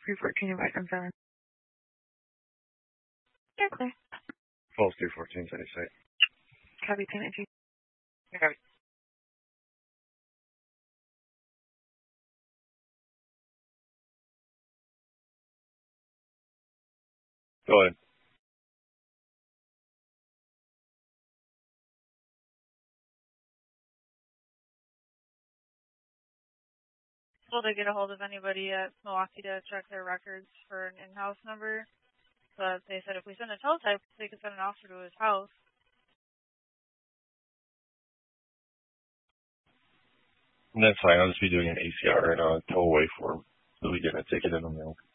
314 advice on 7. Yeah, clear. False 314, steady state. Copy 10 and 2. Copy. Go ahead. Able to get a hold of anybody at Milwaukee to check their records for an in-house number. But they said if we send a teletype, they could send an officer to his house. That's fine. I'll just be doing an ACR and a tow away form. So we get a ticket in the mail.